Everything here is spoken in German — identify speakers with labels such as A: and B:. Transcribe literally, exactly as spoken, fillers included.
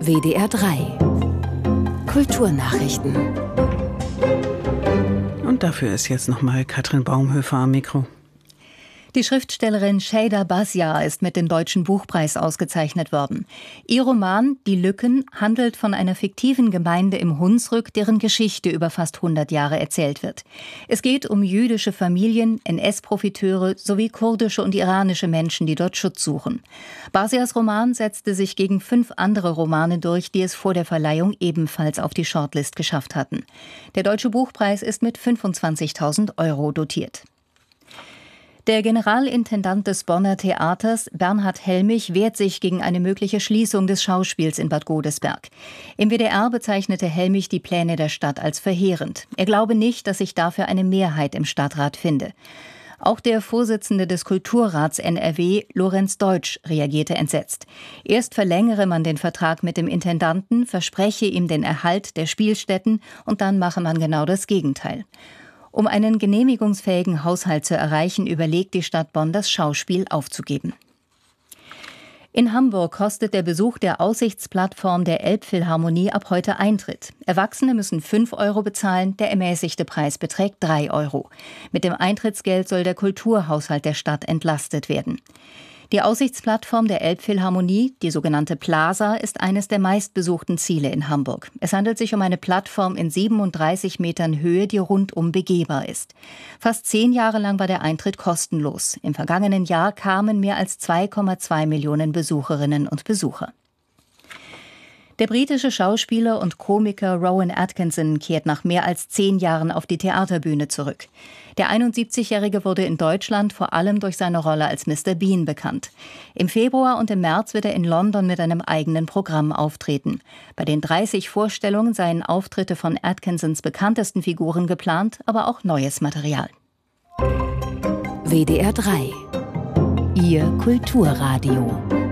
A: W D R drei Kulturnachrichten.
B: Und dafür ist jetzt nochmal Katrin Baumhöfer am Mikro.
C: Die Schriftstellerin Şeyda Basya ist mit dem Deutschen Buchpreis ausgezeichnet worden. Ihr Roman »Die Lücken« handelt von einer fiktiven Gemeinde im Hunsrück, deren Geschichte über fast hundert Jahre erzählt wird. Es geht um jüdische Familien, N S-Profiteure sowie kurdische und iranische Menschen, die dort Schutz suchen. Basyas Roman setzte sich gegen fünf andere Romane durch, die es vor der Verleihung ebenfalls auf die Shortlist geschafft hatten. Der Deutsche Buchpreis ist mit fünfundzwanzigtausend Euro dotiert. Der Generalintendant des Bonner Theaters, Bernhard Helmich, wehrt sich gegen eine mögliche Schließung des Schauspiels in Bad Godesberg. Im W D R bezeichnete Helmich die Pläne der Stadt als verheerend. Er glaube nicht, dass sich dafür eine Mehrheit im Stadtrat finde. Auch der Vorsitzende des Kulturrats N R W, Lorenz Deutsch, reagierte entsetzt. Erst verlängere man den Vertrag mit dem Intendanten, verspreche ihm den Erhalt der Spielstätten und dann mache man genau das Gegenteil. Um einen genehmigungsfähigen Haushalt zu erreichen, überlegt die Stadt Bonn, das Schauspiel aufzugeben. In Hamburg kostet der Besuch der Aussichtsplattform der Elbphilharmonie ab heute Eintritt. Erwachsene müssen fünf Euro bezahlen, der ermäßigte Preis beträgt drei Euro. Mit dem Eintrittsgeld soll der Kulturhaushalt der Stadt entlastet werden. Die Aussichtsplattform der Elbphilharmonie, die sogenannte Plaza, ist eines der meistbesuchten Ziele in Hamburg. Es handelt sich um eine Plattform in siebenunddreißig Metern Höhe, die rundum begehbar ist. Fast zehn Jahre lang war der Eintritt kostenlos. Im vergangenen Jahr kamen mehr als zwei Komma zwei Millionen Besucherinnen und Besucher. Der britische Schauspieler und Komiker Rowan Atkinson kehrt nach mehr als zehn Jahren auf die Theaterbühne zurück. Der einundsiebzigjährige wurde in Deutschland vor allem durch seine Rolle als Mister Bean bekannt. Im Februar und im März wird er in London mit einem eigenen Programm auftreten. Bei den dreißig Vorstellungen seien Auftritte von Atkinsons bekanntesten Figuren geplant, aber auch neues Material.
A: W D R drei Ihr Kulturradio.